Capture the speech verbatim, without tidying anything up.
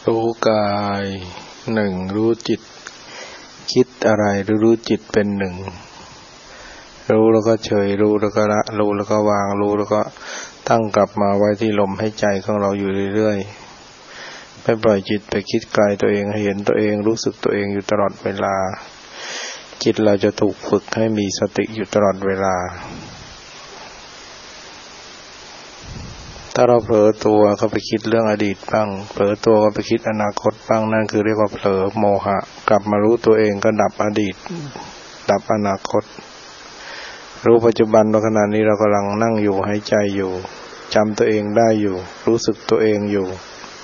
รู้กายหนึ่งรู้จิตคิดอะไรหรือรู้จิตเป็นหนึ่งรู้แล้วก็เฉยรู้แล้วก็ละรู้แล้วก็วางรู้แล้วก็ตั้งกลับมาไว้ที่ลมหายใจของเราอยู่เรื่อยๆไม่ปล่อยจิตไปคิดไกลตัวเองให้เห็นตัวเองรู้สึกตัวเองอยู่ตลอดเวลาจิตเราจะถูกฝึกให้มีสติอยู่ตลอดเวลาถ้าเราเผลอตัวก็ไปคิดเรื่องอดีตบ้างเผลอตัวก็ไปคิดอนาคตบ้างนั่นคือเรียกว่าเผลอโมหะกลับมารู้ตัวเองก็ดับอดีตดับอนาคตรู้ปัจจุบันในขณะนี้เรากำลังนั่งอยู่หายใจอยู่จำตัวเองได้อยู่รู้สึกตัวเองอยู่